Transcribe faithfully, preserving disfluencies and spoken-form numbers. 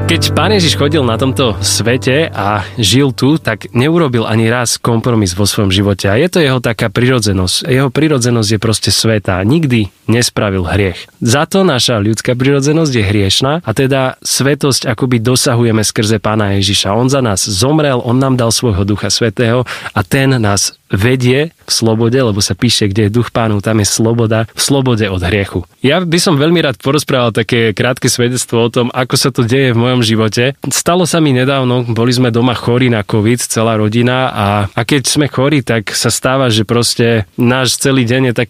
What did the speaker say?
Keď Pán Ježiš chodil na tomto svete a žil tu, tak neurobil ani raz kompromis vo svojom živote. A je to jeho taká prirodzenosť. Jeho prirodzenosť je proste svätá. Nikdy nespravil hriech. Za to naša ľudská prirodzenosť je hriešna a teda svätosť akoby dosahujeme skrze Pána Ježiša. On za nás zomrel, on nám dal svojho Ducha Svätého a ten nás vedie v slobode, lebo sa píše, kde je duch Pánov, tam je sloboda, v slobode od hriechu. Ja by som veľmi rád porozprával také krátke svedectvo o tom, ako sa to deje v mojom živote. Stalo sa mi nedávno, boli sme doma chorí na COVID, celá rodina a, a keď sme chorí, tak sa stáva, že proste náš celý deň je tak